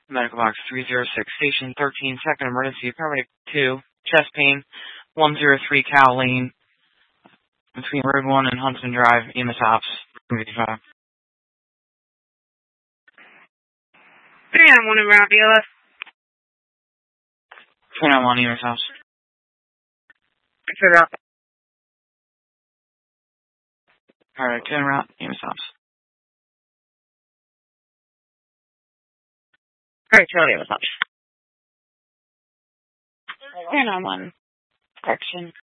Medical box 306, station 13, second emergency, paramedic 2, chest pain, 103 Cal Lane, between Road 1 and Huntsman Drive, EMS Ops, 55. 391 around BLS. 291 EMS Ops. Consider out. Alright, 2 route, EMS Ops. Alright, Charlie, what's up? 391. Correction.